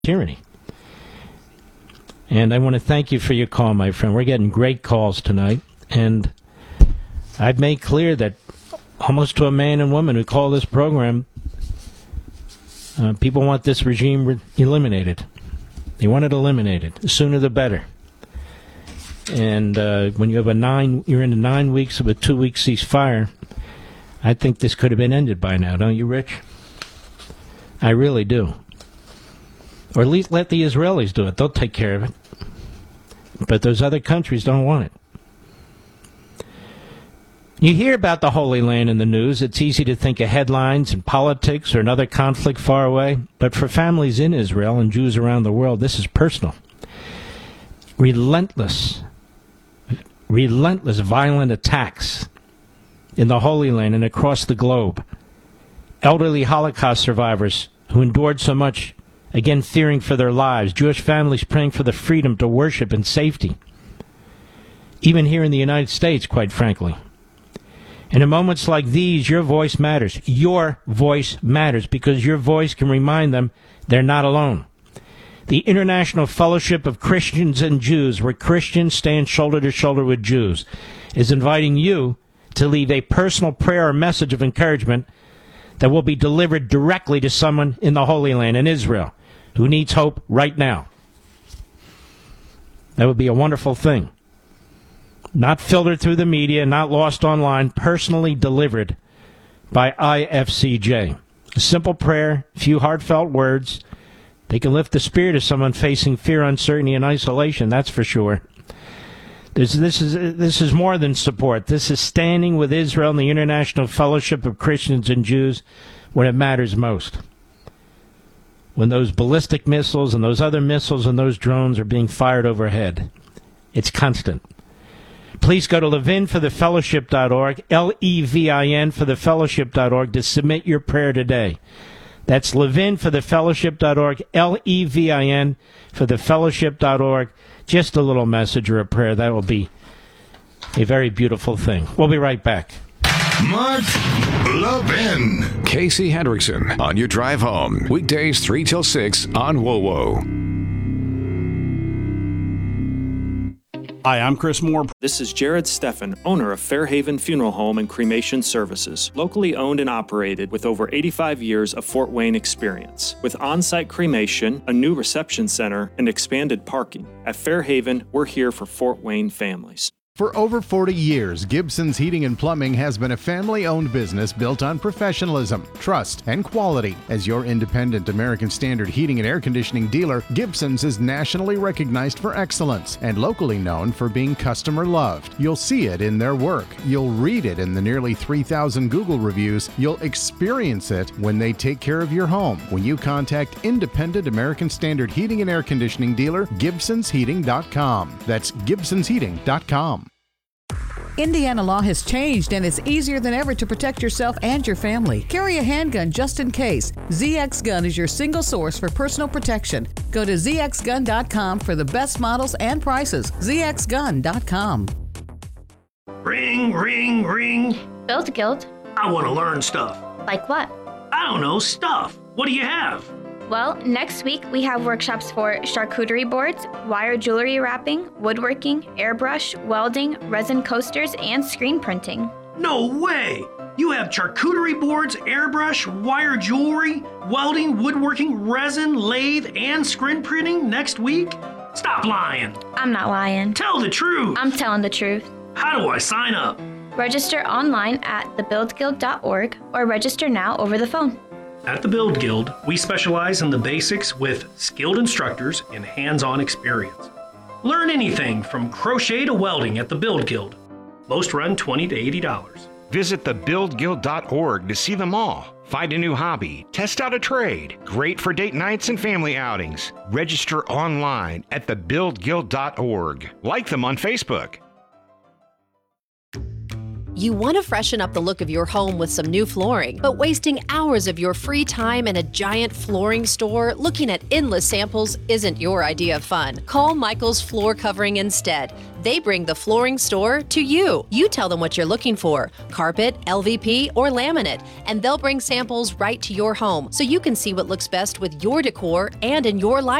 tyranny. And I want to thank you for your call, my friend. We're getting great calls tonight. And I've made clear that almost to a man and woman who call this program, people want this regime eliminated. They want it eliminated. The sooner the better. And when you have you're into 9 weeks of a 2-week ceasefire, I think this could have been ended by now, don't you, Rich? I really do. Or at least let the Israelis do it. They'll take care of it. But those other countries don't want it. You hear about the Holy Land in the news. It's easy to think of headlines and politics or another conflict far away. But for families in Israel and Jews around the world, this is personal. Relentless violent attacks in the Holy Land and across the globe. Elderly Holocaust survivors who endured so much, again fearing for their lives. Jewish families praying for the freedom to worship in safety. Even here in the United States, quite frankly. And in moments like these, your voice matters. Your voice matters because your voice can remind them they're not alone. The International Fellowship of Christians and Jews, where Christians stand shoulder to shoulder with Jews, is inviting you to leave a personal prayer or message of encouragement that will be delivered directly to someone in the Holy Land, in Israel, who needs hope right now. That would be a wonderful thing. Not filtered through the media, not lost online, personally delivered by IFCJ. A simple prayer, few heartfelt words. They can lift the spirit of someone facing fear, uncertainty, and isolation, that's for sure. This is more than support. This is standing with Israel and the International Fellowship of Christians and Jews when it matters most. When those ballistic missiles and those other missiles and those drones are being fired overhead. It's constant. Please go to levinforthefellowship.org, Levin for thefellowship.org, to submit your prayer today. That's levinforthefellowship.org, Levin for thefellowship.org. Just a little message or a prayer. That will be a very beautiful thing. We'll be right back. Mark Levin. Casey Hendrickson on your drive home. Weekdays 3 till 6 on WoWo. Hi, I'm Chris Moore. This is Jared Steffen, owner of Fairhaven Funeral Home and Cremation Services, locally owned and operated with over 85 years of Fort Wayne experience. With on-site cremation, a new reception center, and expanded parking. At Fairhaven, we're here for Fort Wayne families. For over 40 years, Gibson's Heating and Plumbing has been a family-owned business built on professionalism, trust, and quality. As your independent American Standard heating and air conditioning dealer, Gibson's is nationally recognized for excellence and locally known for being customer-loved. You'll see it in their work. You'll read it in the nearly 3,000 Google reviews. You'll experience it when they take care of your home. When you contact independent American Standard heating and air conditioning dealer, GibsonsHeating.com. That's GibsonsHeating.com. Indiana law has changed, and it's easier than ever to protect yourself and your family. Carry a handgun just in case. ZX Gun is your single source for personal protection. Go to zxgun.com for the best models and prices. zxgun.com. Ring, ring, ring. Build Guild. I want to learn stuff. Like what? I don't know, stuff. What do you have? Well, next week we have workshops for charcuterie boards, wire jewelry wrapping, woodworking, airbrush, welding, resin coasters, and screen printing. No way! You have charcuterie boards, airbrush, wire jewelry, welding, woodworking, resin, lathe, and screen printing next week? Stop lying! I'm not lying. Tell the truth! I'm telling the truth. How do I sign up? Register online at thebuildguild.org or register now over the phone. At the Build Guild, we specialize in the basics with skilled instructors and hands-on experience. Learn anything from crochet to welding at the Build Guild. Most run $20 to $80. Visit thebuildguild.org to see them all. Find a new hobby, test out a trade. Great for date nights and family outings. Register online at thebuildguild.org. Like them on Facebook. You want to freshen up the look of your home with some new flooring, but wasting hours of your free time in a giant flooring store looking at endless samples isn't your idea of fun. Call Michael's Floor Covering instead. They bring the flooring store to you. You tell them what you're looking for, carpet, LVP, or laminate, and they'll bring samples right to your home so you can see what looks best with your decor and in your life.